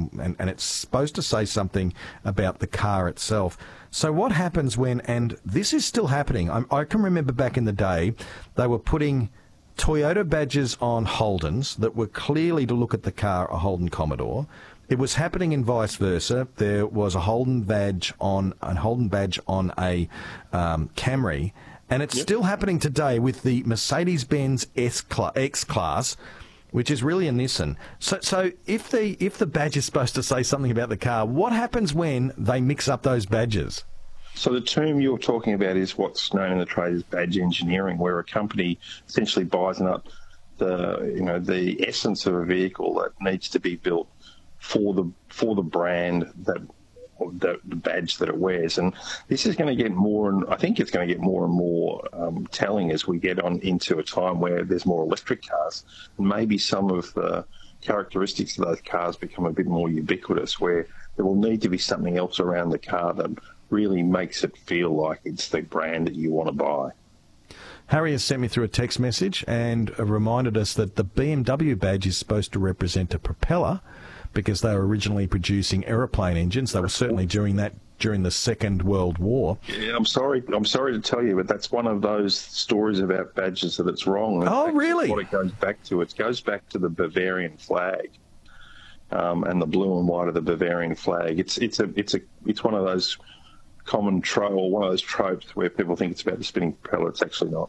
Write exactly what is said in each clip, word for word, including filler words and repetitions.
and, and it's supposed to say something about the car itself. So what happens when, and this is still happening, I, I can remember back in the day, they were putting Toyota badges on Holdens that were clearly, to look at the car, a Holden Commodore. It was happening in vice versa. There was a Holden badge on a Holden badge on a um, Camry, and it's yep. still happening today with the Mercedes-Benz X-Class, which is really a Nissan. So, so if the if the badge is supposed to say something about the car, what happens when they mix up those badges? So the term you're talking about is what's known in the trade as badge engineering, where a company essentially buys up the you know the essence of a vehicle that needs to be built for the for the brand that the, the badge that it wears. And this is going to get more, and I think it's going to get more and more um, telling as we get on into a time where there's more electric cars. And maybe some of the characteristics of those cars become a bit more ubiquitous, where there will need to be something else around the car that really makes it feel like it's the brand that you want to buy. Harry has sent me through a text message and reminded us that the B M W badge is supposed to represent a propeller, because they were originally producing aeroplane engines. They were certainly during that during the Second World War. Yeah, I'm sorry. I'm sorry to tell you, but that's one of those stories about badges that it's wrong. In oh, fact, really? What it goes back to, it goes back to the Bavarian flag, um, and the blue and white of the Bavarian flag. It's it's a it's a it's one of those common tro or one of those tropes where people think it's about the spinning propeller. It's actually not.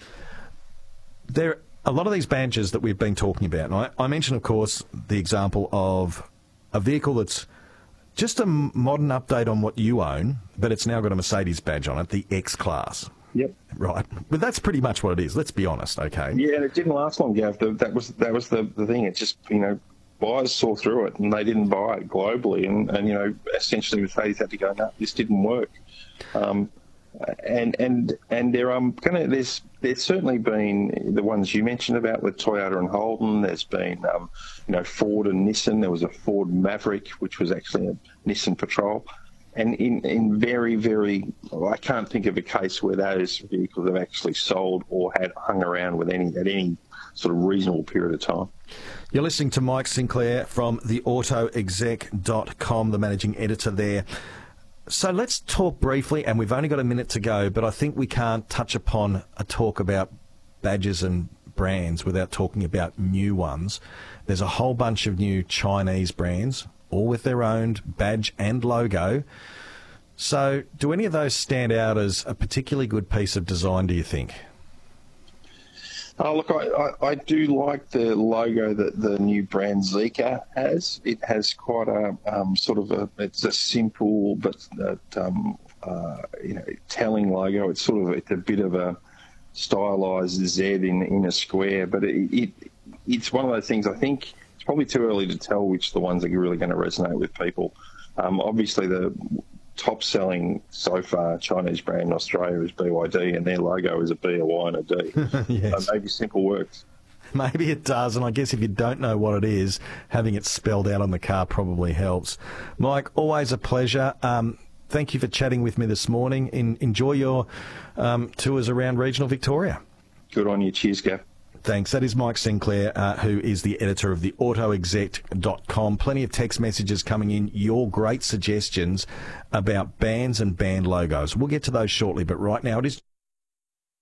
There. A lot of these badges that we've been talking about, and I, I mentioned, of course, the example of a vehicle that's just a modern update on what you own, but it's now got a Mercedes badge on it, the X-Class. Yep. Right. But that's pretty much what it is, let's be honest, okay? Yeah, and it didn't last long, Gav. That was that was the, the thing. It just, you know, buyers saw through it, and they didn't buy it globally. And, and you know, essentially Mercedes had to go, no, this didn't work. Um, and and and there um kind of there's there's certainly been the ones you mentioned about with Toyota and Holden. There's been um you know Ford and Nissan. There was a Ford Maverick, which was actually a Nissan Patrol, and in in very very well, I can't think of a case where those vehicles have actually sold or had hung around with any at any sort of reasonable period of time. You're listening to Mike Sinclair from the auto exec dot com, the managing editor there. So let's talk briefly, and we've only got a minute to go, but I think we can't touch upon a talk about badges and brands without talking about new ones. There's a whole bunch of new Chinese brands, all with their own badge and logo. So do any of those stand out as a particularly good piece of design, do you think? Oh, look, I, I, I do like the logo that the new brand Zeekr has. It has quite a um, sort of a, it's a simple but uh, um, uh, you know, telling logo. It's sort of, it's a bit of a stylized Z in, in a square, but it, it it's one of those things. I think it's probably too early to tell which the ones are really going to resonate with people. Um, obviously, the top-selling so far Chinese brand in Australia is B Y D, and their logo is a B, a Y, and a D. Yes. So maybe simple works. Maybe it does, and I guess if you don't know what it is, having it spelled out on the car probably helps. Mike, always a pleasure. Um, thank you for chatting with me this morning. In, enjoy your um, tours around regional Victoria. Good on you. Cheers, Gav. Thanks. That is Mike Sinclair, uh, who is the editor of the auto exec dot com. Plenty of text messages coming in, your great suggestions about bands and band logos. We'll get to those shortly, but right now it is